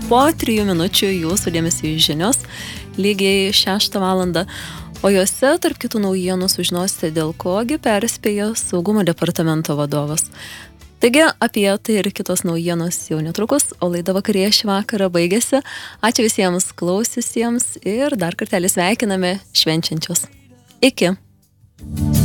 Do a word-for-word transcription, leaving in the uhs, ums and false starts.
po trijų minučių jūsų dėmesį žinios, lygiai šeštą valandą. O juose, tarp kitų naujienų, sužinosite, dėl kogi perspėjo saugumo departamento vadovas. Taigi, apie tai ir kitos naujienos jau netrukus, o laida vakarėje šį vakarą baigėsi. Ačiū visiems klausiusiems ir dar kartelį sveikiname švenčiančius. Iki.